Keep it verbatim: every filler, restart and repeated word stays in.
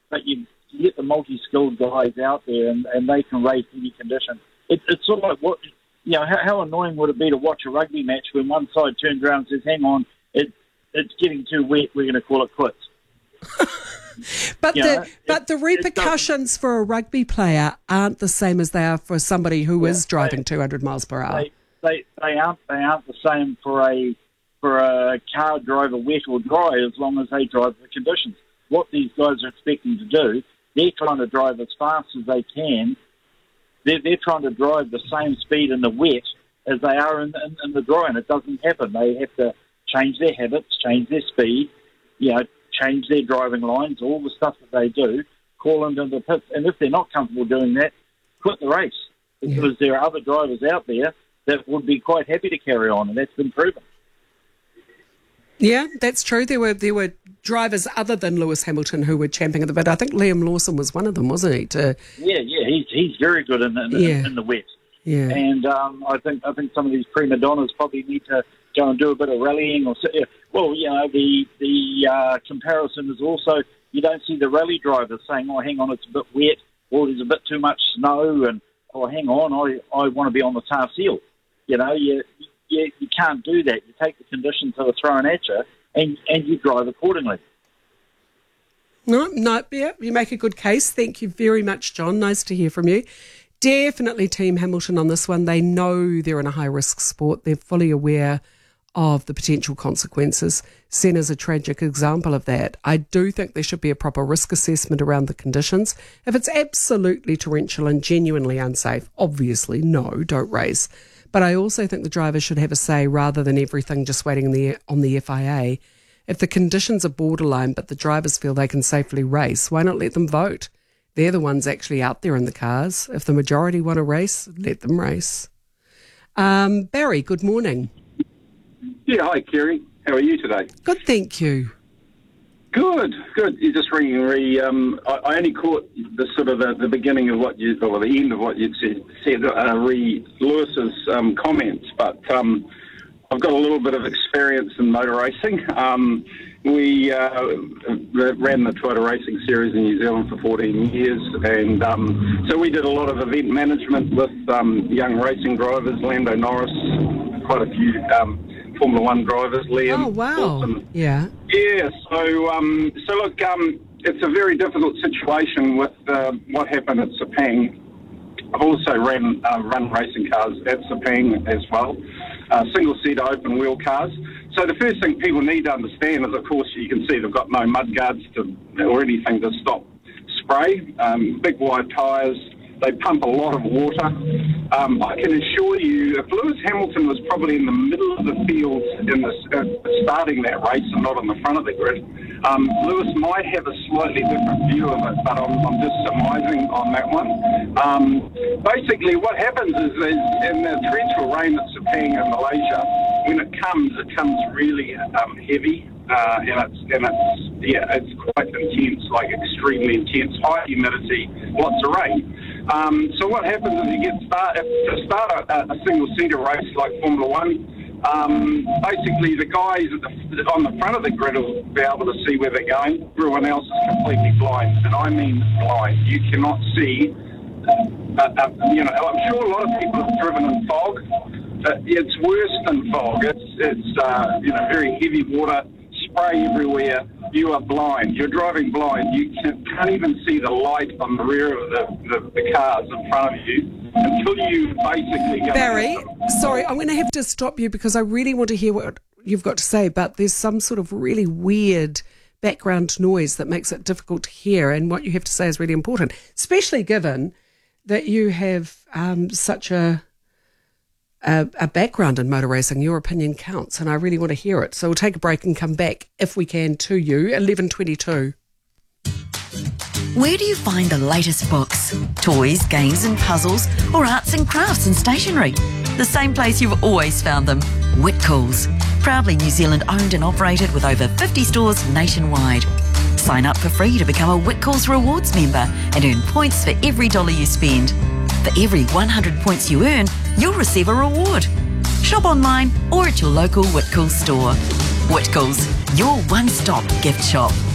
but you, you get the multi-skilled guys out there, and, and they can race any condition. It, it's sort of like what you know. How, how annoying would it be to watch a rugby match when one side turns around and says, "Hang on, it, it's getting too wet. We're going to call it quits." But you the know, but it, the repercussions for a rugby player aren't the same as they are for somebody who yeah, is driving they, two hundred miles per hour. They, they they aren't they aren't the same for a for a car driver, wet or dry, as long as they drive the conditions. What these guys are expecting to do, they're trying to drive as fast as they can. They're, they're trying to drive the same speed in the wet as they are in, in, in the dry, and it doesn't happen. They have to change their habits, change their speed, you know, change their driving lines, all the stuff that they do, call into the pits. And if they're not comfortable doing that, quit the race. Because yeah. there are other drivers out there that would be quite happy to carry on, and that's been proven. Yeah, that's true. There were there were drivers other than Lewis Hamilton who were champing at the bit. I think Liam Lawson was one of them, wasn't he? To yeah, yeah, he's he's very good in the, in, yeah. in the wet. Yeah, and um, I think I think some of these prima donnas probably need to go and do a bit of rallying. Or well, you know, the the uh, comparison is also you don't see the rally drivers saying, "Oh, hang on, it's a bit wet," or "There's a bit too much snow," and "Oh, hang on, I I want to be on the tar seal." You know, you. You, you can't do that. You take the conditions that are thrown at you and, and you drive accordingly. No, no, yeah, you make a good case. Thank you very much, John. Nice to hear from you. Definitely Team Hamilton on this one. They know they're in a high-risk sport. They're fully aware of the potential consequences. Senna's a tragic example of that. I do think there should be a proper risk assessment around the conditions. If it's absolutely torrential and genuinely unsafe, obviously, no, don't race. But I also think the drivers should have a say rather than everything just waiting on the, on the F I A. If the conditions are borderline but the drivers feel they can safely race, why not let them vote? They're the ones actually out there in the cars. If the majority want to race, let them race. Um, Barry, good morning. Yeah, hi, Kerry. How are you today? Good, thank you. Good, good. You're just ringing re. Um, I, I only caught the sort of the, the beginning of what you, or the end of what you'd said, said uh, re Lewis's um, comments, but um, I've got a little bit of experience in motor racing. Um, we uh, ran the Twitter Racing Series in New Zealand for fourteen years, and um, so we did a lot of event management with um, young racing drivers, Lando Norris, quite a few um, Formula One drivers, Liam. Oh, wow. Wilson. Yeah. Yeah, so, um, so look, um, it's a very difficult situation with uh, what happened at Sepang. I've also ran, uh, run racing cars at Sepang as well, uh, single-seater open-wheel cars. So the first thing people need to understand is, of course, you can see they've got no mud guards to, or anything to stop spray, um, big wide tyres. They pump a lot of water. Um, I can assure you, if Lewis Hamilton was probably in the middle of the field in the, uh, starting that race and not on the front of the grid, um, Lewis might have a slightly different view of it, but I'm, I'm just surmising on that one. Um, basically, what happens is, is in the torrential rain at Sepang in Malaysia, when it comes, it comes really um, heavy. Uh, and it's and it's yeah, it's quite intense, like extremely intense, high humidity, lots of rain. Um, so what happens is you get start to start a, a single seater race like Formula One. Um, basically, the guys at the, on the front of the grid will be able to see where they're going. Everyone else is completely blind, and I mean blind. You cannot see. Uh, uh, you know, I'm sure a lot of people have driven in fog. Uh, it's worse than fog. It's it's uh, you know very heavy water. Spray everywhere. You are blind. You're driving blind. You can, can't even see the light on the rear of the, the, the cars in front of you until you basically go... Barry, sorry, I'm going to have to stop you because I really want to hear what you've got to say, but there's some sort of really weird background noise that makes it difficult to hear, and what you have to say is really important, especially given that you have um, such a... A, a background in motor racing. Your opinion counts, and I really want to hear it. So we'll take a break and come back, if we can, to you. eleven twenty-two. Where do you find the latest books, toys, games and puzzles, or arts and crafts and stationery? The same place you've always found them, Whitcoulls. Proudly New Zealand owned and operated with over fifty stores nationwide. Sign up for free to become a Whitcoulls Rewards member and earn points for every dollar you spend. For every one hundred points you earn, you'll receive a reward. Shop online or at your local Whitcoulls store. Whitcoulls, your one-stop gift shop.